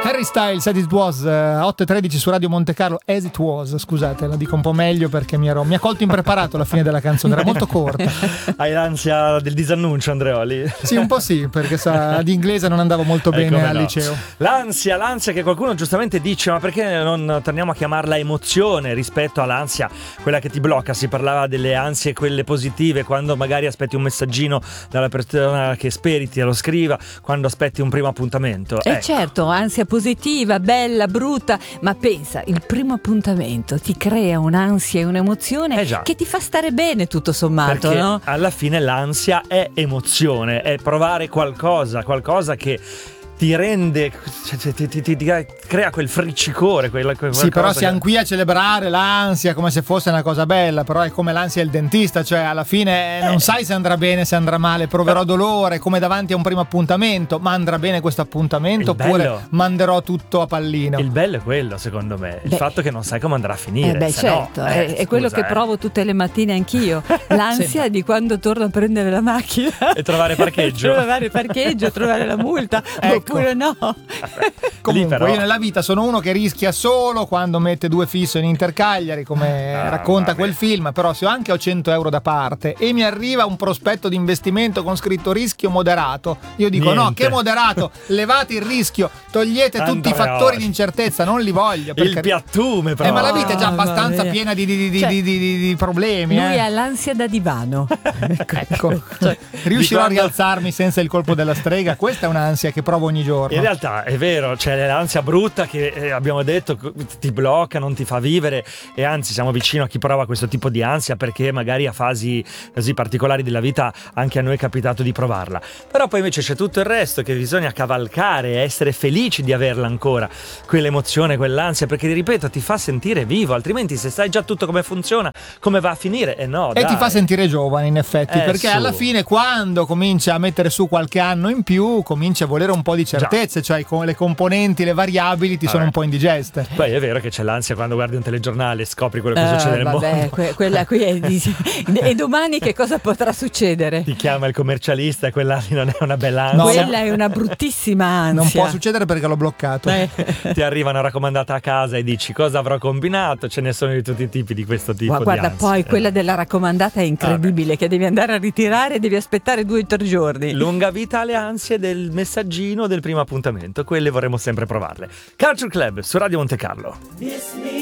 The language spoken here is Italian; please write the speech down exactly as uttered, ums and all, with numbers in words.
Harry Styles, As It Was, otto e tredici su Radio Monte Carlo. As It Was, scusate, la dico un po' meglio perché mi, ero, mi ha colto impreparato alla fine della canzone, era molto corta. Hai l'ansia del disannuncio, Andreoli? Sì, un po' sì, perché sa, di inglese non andavo molto Eh, bene come al no. liceo. L'ansia, l'ansia che qualcuno giustamente dice, ma perché non torniamo a chiamarla emozione rispetto all'ansia, quella che ti blocca? Si parlava delle ansie, quelle positive, quando magari aspetti un messaggino dalla persona che speri te lo scriva, quando aspetti un primo appuntamento. E Ecco. certo, ansia positiva, bella, brutta, ma pensa, il primo appuntamento ti crea un'ansia e un'emozione Eh già. che ti fa stare bene tutto sommato, Perché no? alla fine l'ansia è emozione, è provare qualcosa, qualcosa che ti rende, cioè, ti, ti, ti, ti crea quel friccicore, quella, quel Sì, però qualcosa siamo che- qui a celebrare l'ansia come se fosse una cosa bella, però è come l'ansia del dentista, cioè alla fine Eh. non sai se andrà bene, se andrà male, proverò dolore, come davanti a un primo appuntamento, ma andrà bene questo appuntamento Il oppure bello- manderò tutto a pallino? Il bello è quello, secondo me, il Beh. fatto che non sai come andrà a finire. Eh beh, se no, certo, eh, è, è quello scusa, che eh. provo tutte le mattine anch'io. L'ansia di quando torno a prendere la macchina E trovare parcheggio. trovare il parcheggio, trovare la multa, Ecco. oppure no. Comunque, Lì però- io nella vita sono uno che rischia solo quando mette due fisso in Intercagliari, come Ah, racconta vabbè. quel film. Però se ho anche ho cento euro da parte e mi arriva un prospetto di investimento con scritto rischio moderato, io dico no, Niente. che moderato, levate il rischio, togliete tutti i Andrea, fattori oh. di incertezza, non li voglio. Il perché- piattume, però. Eh, ma la vita è già Mamma abbastanza mia. piena di, di- di- Cioè, di- di- di- di problemi. Lui eh. ha l'ansia da divano. Ecco. Cioè, Riuscirò di a quando- rialzarmi senza il colpo della strega? Questa è un'ansia che provo ogni giorno. In realtà è vero, c'è l'ansia brutta che eh, abbiamo detto ti blocca, non ti fa vivere, e anzi siamo vicino a chi prova questo tipo di ansia perché magari a fasi così particolari della vita anche a noi è capitato di provarla. Però poi invece c'è tutto il resto che bisogna cavalcare e essere felici di averla ancora, quell'emozione, quell'ansia, perché ti ripeto ti fa sentire vivo, altrimenti se sai già tutto come funziona, come va a finire, e eh no, E dai. ti fa sentire giovane in effetti, Eh, perché su. alla fine quando cominci a mettere su qualche anno in più cominci a volere un po' di certezze, cioè con le componenti, le variabili ti sono Vabbè. un po' indigeste. Poi è vero che c'è l'ansia quando guardi un telegiornale e scopri quello che Eh, succede nel vabbè, mondo. que- quella qui è di- e domani che cosa potrà succedere? Ti chiama il commercialista e quella lì non è una bella ansia. No, Quella è una bruttissima ansia. Non può succedere perché l'ho bloccato. Eh. Ti arriva una raccomandata a casa e dici cosa avrò combinato, ce ne sono di tutti i tipi di questo tipo Gua- Guarda, di ansia. poi quella della raccomandata è incredibile, che devi andare a ritirare e devi aspettare due o tre giorni. Lunga vita alle ansie del messaggino del primo appuntamento, quelle vorremmo sempre provarle. Culture Club su Radio Monte Carlo.